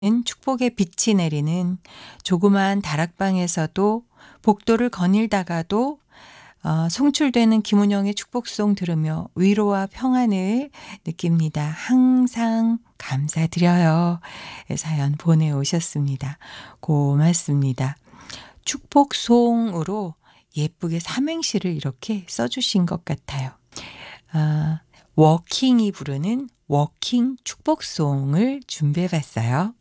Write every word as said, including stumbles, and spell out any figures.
축복의 빛이 내리는 조그마한 다락방에서도 복도를 거닐다가도 어 송출되는 김은영의 축복송 들으며 위로와 평안을 느낍니다. 항상 감사드려요. 사연 보내오셨습니다. 고맙습니다. 축복송으로 예쁘게 삼행시를 이렇게 써주신 것 같아요. 아, 워킹이 부르는 워킹 축복송을 준비해 봤어요.